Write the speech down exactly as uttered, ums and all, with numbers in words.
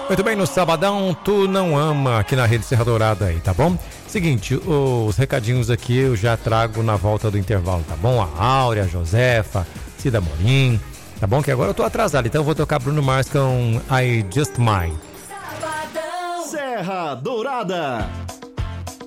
Muito bem, no sabadão, Tu Não Ama, aqui na Rede Serra Dourada aí, tá bom? Seguinte, os recadinhos aqui eu já trago na volta do intervalo, tá bom? A Áurea, a Josefa, Cida Morim, tá bom? Que agora eu tô atrasado, então eu vou tocar Bruno Mars com I Just Mine. Serra Dourada.